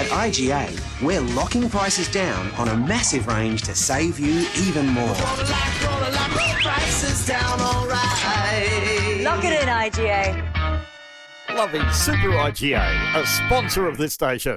At IGA, we're locking prices down on a massive range to save you even more. Prices down, all right. Lock it in, IGA. Loving Super IGA, a sponsor of this station.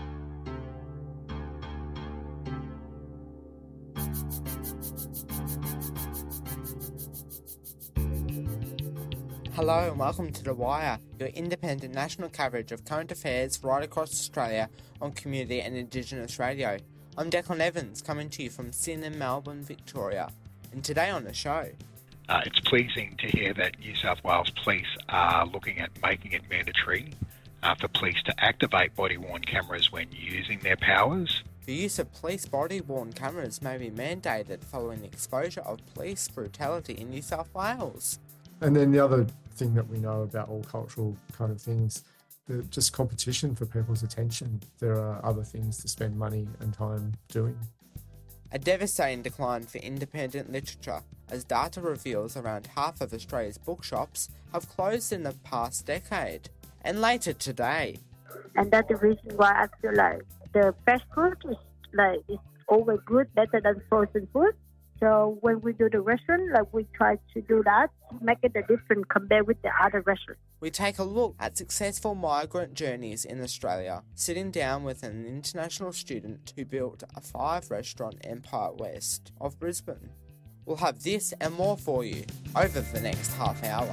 Hello and welcome to The Wire, your independent national coverage of current affairs right across Australia on community and Indigenous radio. I'm Declan Evans, coming to you from Sydney, Melbourne, Victoria. And today on the show... It's pleasing to hear that New South Wales Police are looking at making it mandatory for police to activate body-worn cameras when using their powers. The use of police body-worn cameras may be mandated following the exposure of police brutality in New South Wales. And then the other thing that we know about all cultural kind of things, just competition for people's attention. There are other things to spend money and time doing. A devastating decline for independent literature, as data reveals around half of Australia's bookshops have closed in the past decade. And later today. And that's the reason why I feel like the fresh food is always good, better than frozen food. So when we do the restaurant, we try to do that to make it a different compared with the other restaurants. We take a look at successful migrant journeys in Australia, sitting down with an international student who built a 5-restaurant empire west of Brisbane. We'll have this and more for you over the next half hour.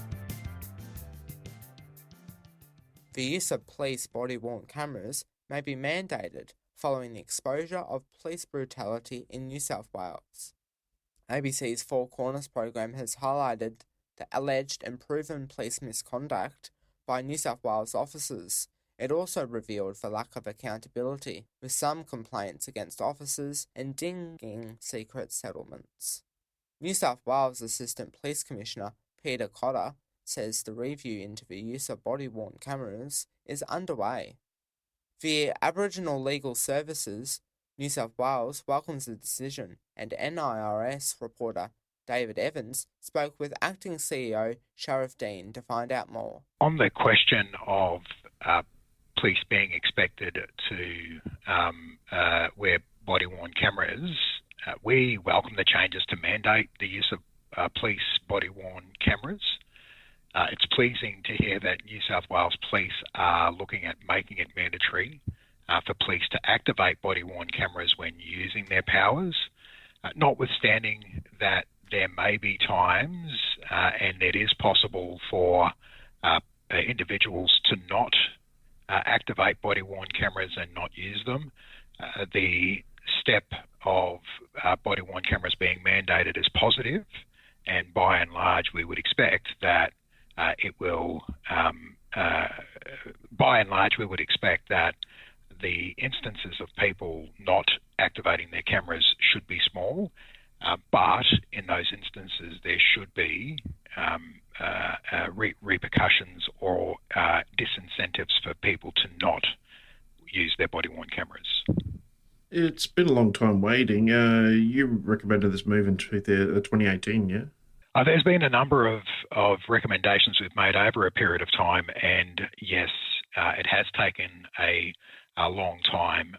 The use of police body-worn cameras may be mandated following the exposure of police brutality in New South Wales. ABC's Four Corners program has highlighted the alleged and proven police misconduct by New South Wales officers. It also revealed the lack of accountability, with some complaints against officers and dinging secret settlements. New South Wales Assistant Police Commissioner Peter Cotter says the review into the use of body-worn cameras is underway. Via Aboriginal Legal Services, New South Wales welcomes the decision, and NIRS reporter David Evans spoke with Acting CEO Sharif Dean to find out more. On the question of police being expected to wear body-worn cameras, we welcome the changes to mandate the use of police body-worn cameras. It's pleasing to hear that New South Wales Police are looking at making it mandatory for police to activate body-worn cameras when using their powers, notwithstanding that there may be times and it is possible for individuals to not activate body-worn cameras and not use them. The step of body-worn cameras being mandated is positive, and by and large we would expect that by and large, we would expect that the instances of people not activating their cameras should be small, but in those instances there should be repercussions or disincentives for people to not use their body-worn cameras. It's been a long time waiting. You recommended this move in 2018, yeah? There's been a number of recommendations we've made over a period of time, and yes, it has taken a long time.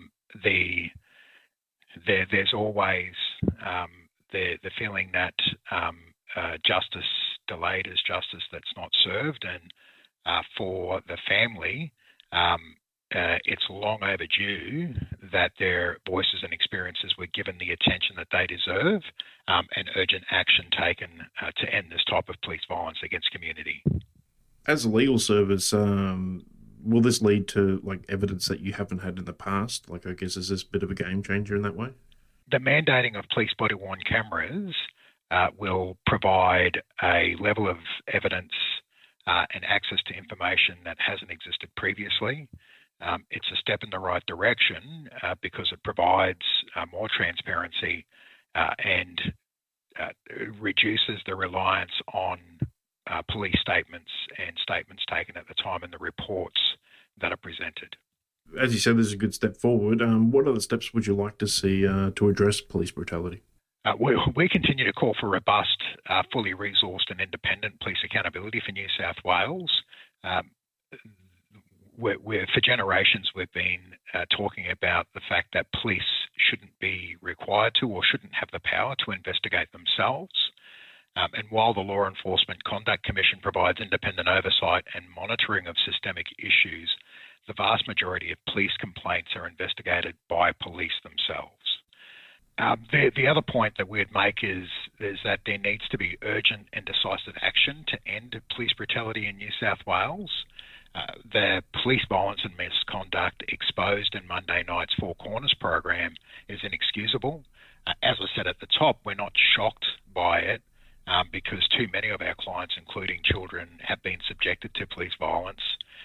There's always the feeling that justice delayed is justice that's not served, and for the family, it's long overdue that their voices and experiences were given the attention that they deserve, and urgent action taken to end this type of police violence against community. As a legal service, will this lead to evidence that you haven't had in the past? I guess is this a bit of a game changer in that way? The mandating of police body-worn cameras will provide a level of evidence and access to information that hasn't existed previously. It's a step in the right direction because it provides more transparency and reduces the reliance on police statements and statements taken at the time and the reports that are presented. As you said, this is a good step forward. What other steps would you like to see to address police brutality? We continue to call for robust, fully resourced and independent police accountability for New South Wales. for generations, we've been talking about the fact that police shouldn't be required to or shouldn't have the power to investigate themselves. And while the Law Enforcement Conduct Commission provides independent oversight and monitoring of systemic issues, the vast majority of police complaints are investigated by police themselves. The other point that we'd make is that there needs to be urgent and decisive action to end police brutality in New South Wales. The police violence and misconduct exposed in Monday night's Four Corners program is inexcusable. As I said at the top, we're not shocked by it because too many of our clients, including children, have been subjected to police violence.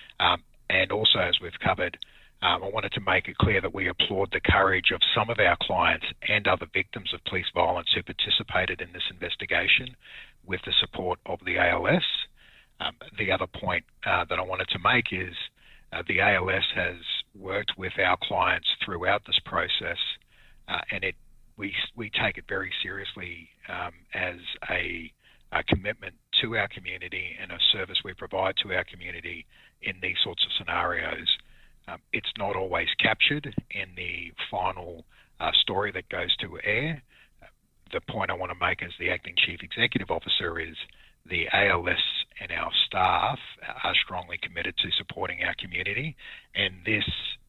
And also, as we've covered, I wanted to make it clear that we applaud the courage of some of our clients and other victims of police violence who participated in this investigation with the support of the ALS. The other point that I wanted to make is the ALS has worked with our clients throughout this process, and we take it very seriously as a commitment to our community and a service we provide to our community in these sorts of scenarios. It's not always captured in the final story that goes to air. The point I want to make as the Acting Chief Executive Officer is the ALS and our staff are strongly committed to supporting our community, and this,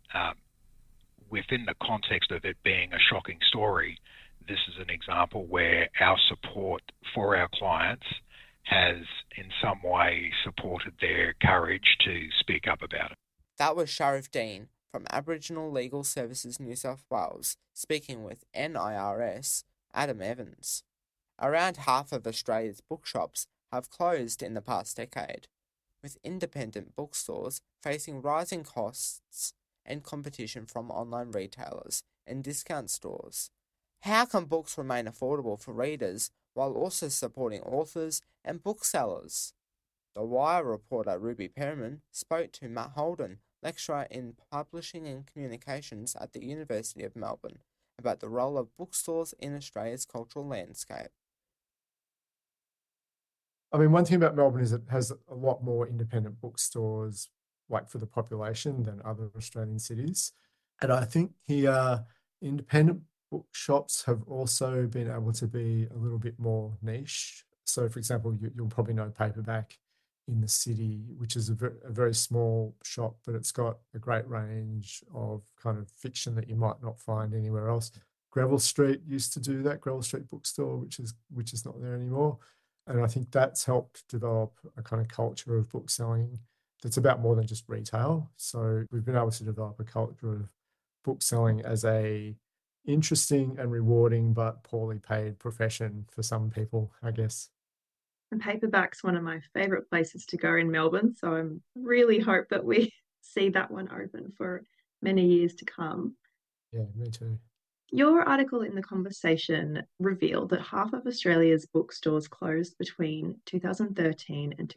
within the context of it being a shocking story, this is an example where our support for our clients has in some way supported their courage to speak up about it. That was Sharif Dean from Aboriginal Legal Services New South Wales speaking with NIRS Adam Evans. Around half of Australia's bookshops have closed in the past decade, with independent bookstores facing rising costs and competition from online retailers and discount stores. How can books remain affordable for readers while also supporting authors and booksellers? The Wire reporter Ruby Perriman spoke to Matt Holden, lecturer in Publishing and Communications at the University of Melbourne, about the role of bookstores in Australia's cultural landscape. I mean, one thing about Melbourne is it has a lot more independent bookstores, like for the population, than other Australian cities. And I think here, independent bookshops have also been able to be a little bit more niche. So, for example, you'll probably know Paperback in the city, which is a very small shop, but it's got a great range of kind of fiction that you might not find anywhere else. Greville Street used to do that, Greville Street Bookstore, which is not there anymore. And I think that's helped develop a kind of culture of book selling that's about more than just retail. So we've been able to develop a culture of book selling as a interesting and rewarding but poorly paid profession for some people, I guess. And Paperback's one of my favourite places to go in Melbourne, so I really hope that we see that one open for many years to come. Yeah, me too. Your article in The Conversation revealed that half of Australia's bookstores closed between 2013 and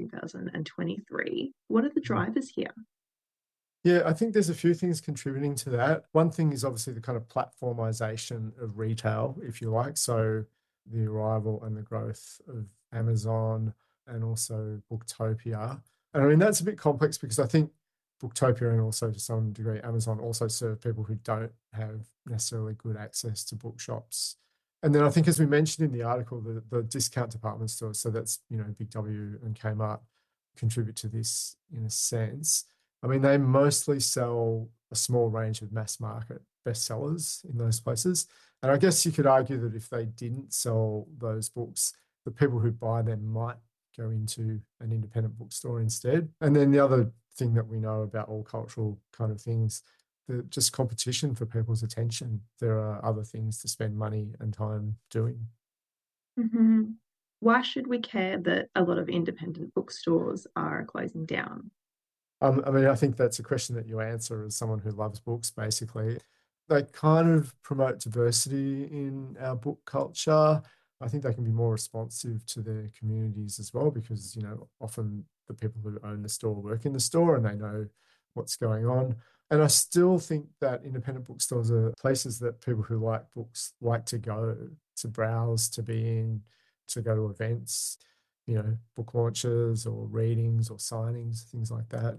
2023. What are the drivers here? Yeah, I think there's a few things contributing to that. One thing is obviously the kind of platformization of retail, if you like. So the arrival and the growth of Amazon and also Booktopia. And I mean, that's a bit complex because I think Booktopia and also to some degree Amazon also serve people who don't have necessarily good access to bookshops. And then I think, as we mentioned in the article, the discount department stores, so that's, Big W and Kmart, contribute to this in a sense. I mean, they mostly sell a small range of mass market bestsellers in those places. And I guess you could argue that if they didn't sell those books, the people who buy them might go into an independent bookstore instead. And then the other thing that we know about all cultural kind of things, just competition for people's attention. There are other things to spend money and time doing. Mm-hmm. Why should we care that a lot of independent bookstores are closing down? I mean, I think that's a question that you answer as someone who loves books, basically. They kind of promote diversity in our book culture. I think they can be more responsive to their communities as well because, often the people who own the store work in the store and they know what's going on. And I still think that independent bookstores are places that people who like books like to go, to browse, to be in, to go to events, book launches or readings or signings, things like that.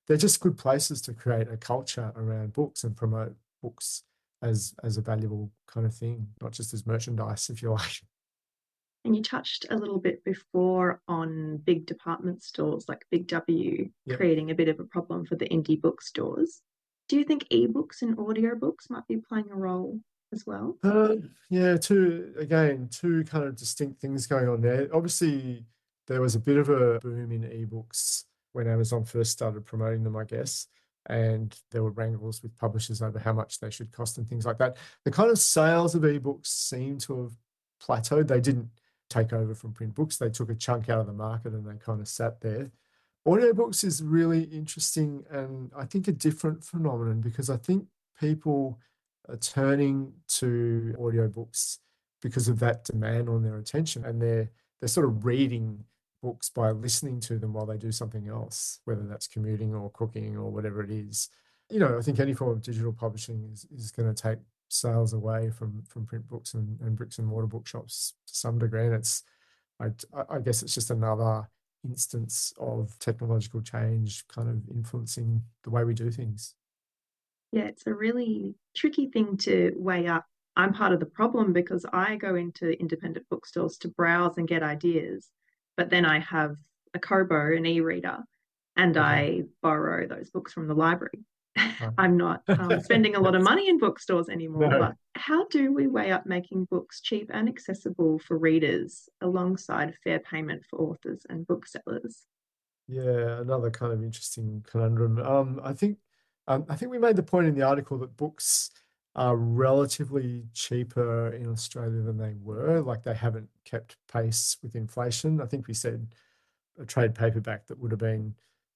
they're just good places to create a culture around books and promote books as a valuable kind of thing, not just as merchandise, if you like. And you touched a little bit before on big department stores like Big W creating a bit of a problem for the indie bookstores. Do you think ebooks and audiobooks might be playing a role as well? Yeah, two kind of distinct things going on there. Obviously, there was a bit of a boom in ebooks when Amazon first started promoting them, I guess, and there were wrangles with publishers over how much they should cost and things like that. The kind of sales of ebooks seem to have plateaued. They didn't take over from print books. They took a chunk out of the market and they kind of sat there. Audiobooks is really interesting and I think a different phenomenon because I think people are turning to audiobooks because of that demand on their attention, and they're sort of reading books by listening to them while they do something else, whether that's commuting or cooking or whatever it is. You know, I think any form of digital publishing is going to take sales away from print books and bricks and mortar bookshops to some degree. And I guess it's just another instance of technological change kind of influencing the way we do things. Yeah, it's a really tricky thing to weigh up. I'm part of the problem because I go into independent bookstores to browse and get ideas, but then I have a Kobo, an e-reader, and I borrow those books from the library. I'm not spending a lot of money in bookstores anymore. But how do we weigh up making books cheap and accessible for readers alongside fair payment for authors and booksellers? Yeah, another kind of interesting conundrum. I think we made the point in the article that books are relatively cheaper in Australia than they were. Like they haven't kept pace with inflation. I think we said a trade paperback that would have been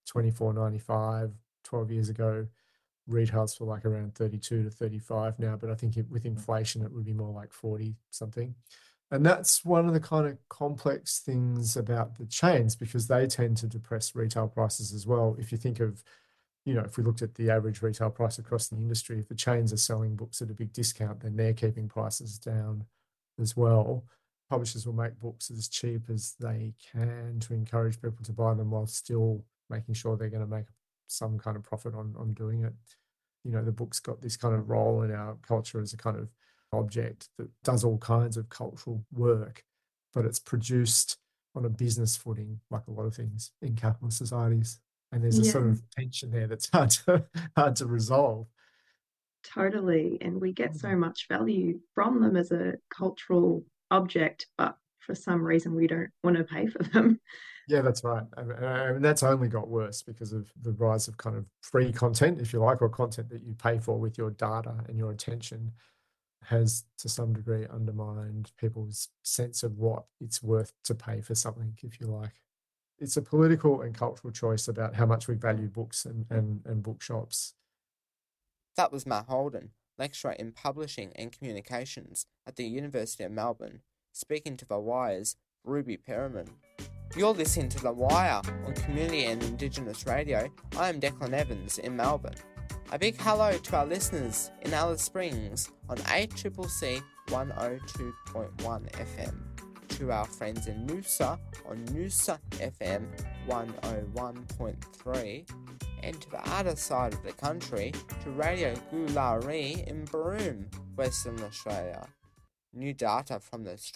$24.95 12 years ago retails for like around 32 to 35 now, but I think with inflation it would be more like 40 something. And that's one of the kind of complex things about the chains because they tend to depress retail prices as well. If you think of, you know, if we looked at the average retail price across the industry, if the chains are selling books at a big discount, then they're keeping prices down as well. Publishers will make books as cheap as they can to encourage people to buy them while still making sure they're going to make some kind of profit on doing it. You know, the book's got this kind of role in our culture as a kind of object that does all kinds of cultural work, but it's produced on a business footing, like a lot of things in capitalist societies. And there's a sort of tension there that's hard to resolve. Totally. And we get so much value from them as a cultural object, but for some reason we don't want to pay for them. Yeah, that's right. I mean, that's only got worse because of the rise of kind of free content, if you like, or content that you pay for with your data and your attention has to some degree undermined people's sense of what it's worth to pay for something, if you like. It's a political and cultural choice about how much we value books and bookshops. That was Matt Holden, lecturer in Publishing and Communications at the University of Melbourne, speaking to The Wire's Ruby Perriman. You're listening to The Wire on Community and Indigenous Radio. I am Declan Evans in Melbourne. A big hello to our listeners in Alice Springs on ACCC 102.1 FM, to our friends in Noosa on Noosa FM 101.3, and to the other side of the country to Radio Gulari in Broome, Western Australia. New data from the